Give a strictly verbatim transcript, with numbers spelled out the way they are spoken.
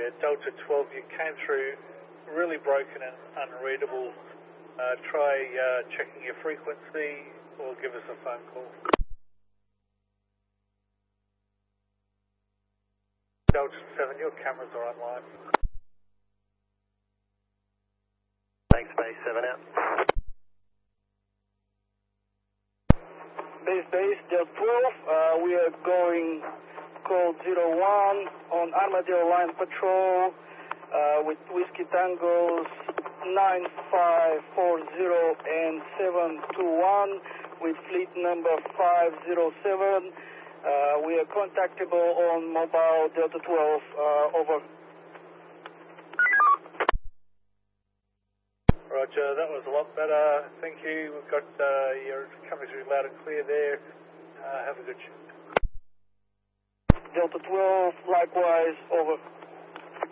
Yeah, Delta twelve, you came through really broken and unreadable. Uh, try uh, checking your frequency or give us a phone call. Delta seven, your cameras are online. Thanks, base seven out. Base base, Delta twelve, uh, we are going code zero one on Armadillo Line Patrol uh, with Whiskey Tangos nine five four zero and seven two one with fleet number five zero seven. Uh, we are contactable on mobile Delta twelve, uh, over. Roger, that was a lot better. Thank you. We've got uh, your coming through loud and clear there. Uh, have a good shift. Delta twelve, likewise, over.